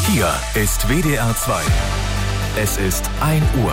Hier ist WDR 2. Es ist 1 Uhr.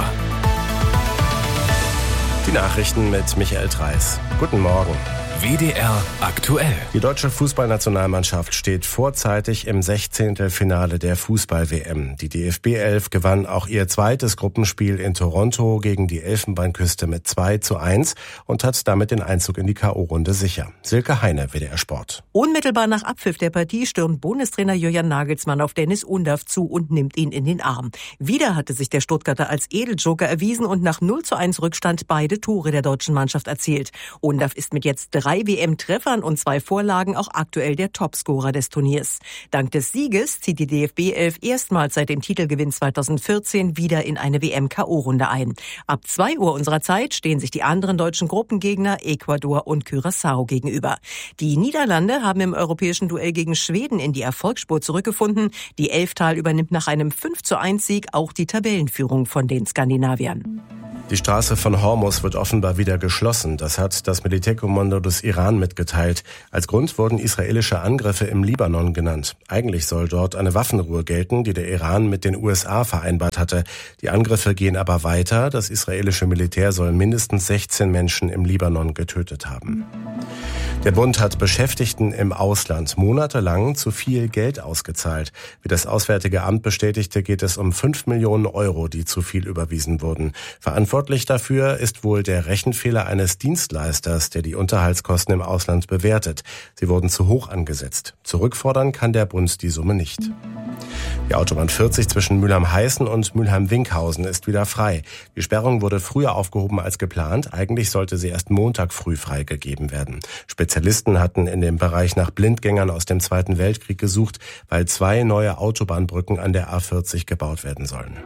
Die Nachrichten mit Michael Treis. Guten Morgen. WDR aktuell. Die deutsche Fußballnationalmannschaft steht vorzeitig im 16. Finale der Fußball-WM. Die DFB 11 gewann auch ihr zweites Gruppenspiel in Toronto gegen die Elfenbeinküste mit 2:1 und hat damit den Einzug in die K.O.-Runde sicher. Silke Heine, WDR Sport. Unmittelbar nach Abpfiff der Partie stürmt Bundestrainer Julian Nagelsmann auf Dennis Undav zu und nimmt ihn in den Arm. Wieder hatte sich der Stuttgarter als Edeljoker erwiesen und nach 0:1 Rückstand beide Tore der deutschen Mannschaft erzielt. Undav ist mit jetzt 3 WM-Treffern und 2 Vorlagen auch aktuell der Topscorer des Turniers. Dank des Sieges zieht die DFB 11 erstmals seit dem Titelgewinn 2014 wieder in eine WM-K.O.-Runde ein. Ab 2 Uhr unserer Zeit stehen sich die anderen deutschen Gruppengegner Ecuador und Curaçao gegenüber. Die Niederlande haben im europäischen Duell gegen Schweden in die Erfolgsspur zurückgefunden. Die Elftal übernimmt nach einem 5:1-Sieg auch die Tabellenführung von den Skandinaviern. Die Straße von Hormuz wird offenbar wieder geschlossen. Das hat das Militärkommando des Iran mitgeteilt. Als Grund wurden israelische Angriffe im Libanon genannt. Eigentlich soll dort eine Waffenruhe gelten, die der Iran mit den USA vereinbart hatte. Die Angriffe gehen aber weiter. Das israelische Militär soll mindestens 16 Menschen im Libanon getötet haben. Der Bund hat Beschäftigten im Ausland monatelang zu viel Geld ausgezahlt. Wie das Auswärtige Amt bestätigte, geht es um 5 Millionen Euro, die zu viel überwiesen wurden. Verantwortlich dafür ist wohl der Rechenfehler eines Dienstleisters, der die Unterhaltskosten im Ausland bewertet. Sie wurden zu hoch angesetzt. Zurückfordern kann der Bund die Summe nicht. Die Autobahn 40 zwischen Mülheim-Heißen und Mülheim-Winkhausen ist wieder frei. Die Sperrung wurde früher aufgehoben als geplant. Eigentlich sollte sie erst Montag früh freigegeben werden. Spezialisten hatten in dem Bereich nach Blindgängern aus dem Zweiten Weltkrieg gesucht, weil 2 neue Autobahnbrücken an der A40 gebaut werden sollen.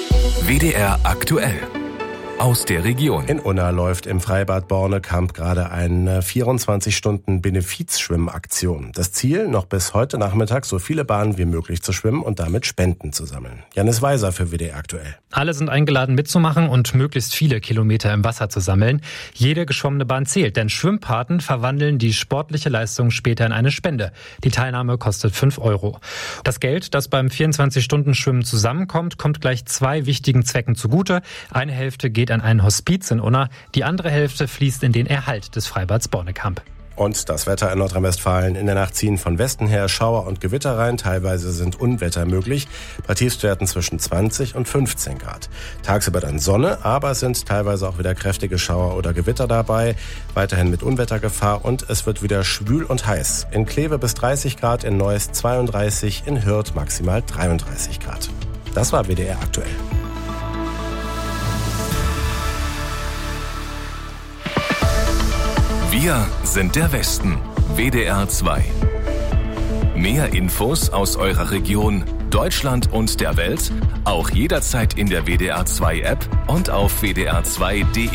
WDR aktuell. Aus der Region. In Unna läuft im Freibad Bornekamp gerade eine 24-Stunden-Benefizschwimmaktion. Das Ziel, noch bis heute Nachmittag so viele Bahnen wie möglich zu schwimmen und damit Spenden zu sammeln. Janis Weiser für WDR aktuell. Alle sind eingeladen mitzumachen und möglichst viele Kilometer im Wasser zu sammeln. Jede geschwommene Bahn zählt, denn Schwimmpaten verwandeln die sportliche Leistung später in eine Spende. Die Teilnahme kostet 5 Euro. Das Geld, das beim 24-Stunden-Schwimmen zusammenkommt, kommt gleich 2 wichtigen Zwecken zugute. Eine Hälfte geht an ein Hospiz in Unna, die andere Hälfte fließt in den Erhalt des Freibads Bornekamp. Und das Wetter in Nordrhein-Westfalen. In der Nacht ziehen von Westen her Schauer und Gewitter rein. Teilweise sind Unwetter möglich. Bei Tiefstwerten zwischen 20 und 15 Grad. Tagsüber dann Sonne, aber es sind teilweise auch wieder kräftige Schauer oder Gewitter dabei. Weiterhin mit Unwettergefahr und es wird wieder schwül und heiß. In Kleve bis 30 Grad, in Neuss 32, in Hürth maximal 33 Grad. Das war WDR aktuell. Wir sind der Westen. WDR 2. Mehr Infos aus eurer Region, Deutschland und der Welt, auch jederzeit in der WDR 2 App und auf wdr2.de.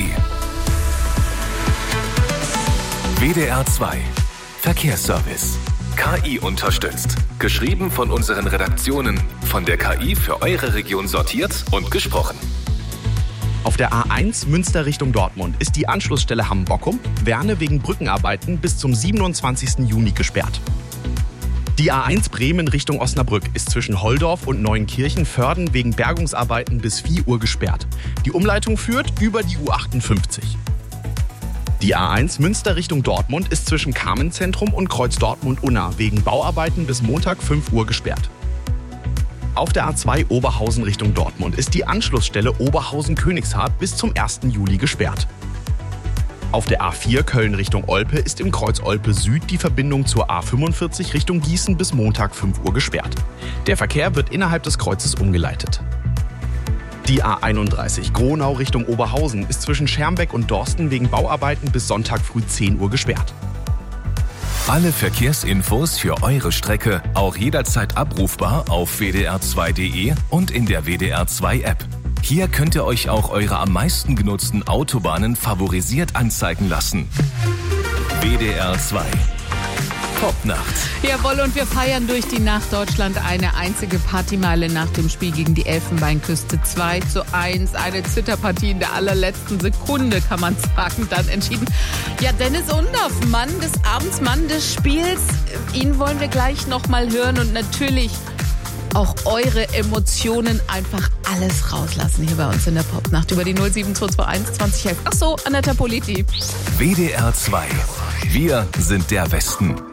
WDR 2. Verkehrsservice. KI unterstützt. Geschrieben von unseren Redaktionen. Von der KI für eure Region sortiert und gesprochen. Auf der A1 Münster Richtung Dortmund ist die Anschlussstelle Hamm-Bockum-Werne wegen Brückenarbeiten bis zum 27. Juni gesperrt. Die A1 Bremen Richtung Osnabrück ist zwischen Holdorf und Neuenkirchen-Vörden wegen Bergungsarbeiten bis 4 Uhr gesperrt. Die Umleitung führt über die U58. Die A1 Münster Richtung Dortmund ist zwischen Carmenzentrum und Kreuz Dortmund-Unna wegen Bauarbeiten bis Montag 5 Uhr gesperrt. Auf der A2 Oberhausen Richtung Dortmund ist die Anschlussstelle Oberhausen-Königshardt bis zum 1. Juli gesperrt. Auf der A4 Köln Richtung Olpe ist im Kreuz Olpe Süd die Verbindung zur A45 Richtung Gießen bis Montag 5 Uhr gesperrt. Der Verkehr wird innerhalb des Kreuzes umgeleitet. Die A31 Gronau Richtung Oberhausen ist zwischen Schermbeck und Dorsten wegen Bauarbeiten bis Sonntag früh 10 Uhr gesperrt. Alle Verkehrsinfos für eure Strecke auch jederzeit abrufbar auf wdr2.de und in der WDR 2 App. Hier könnt ihr euch auch eure am meisten genutzten Autobahnen favorisiert anzeigen lassen. WDR 2. Popnacht. Jawohl, und wir feiern durch die Nacht Deutschland eine einzige Partymeile nach dem Spiel gegen die Elfenbeinküste 2:1. Eine Zitterpartie in der allerletzten Sekunde, kann man sagen, dann entschieden. Ja, Dennis Undav, Mann des Abends, Mann des Spiels. Ihn wollen wir gleich nochmal hören und natürlich auch eure Emotionen einfach alles rauslassen hier bei uns in der Popnacht über die 07221 2011. Ach so, Anetta Politi. WDR 2. Wir sind der Westen.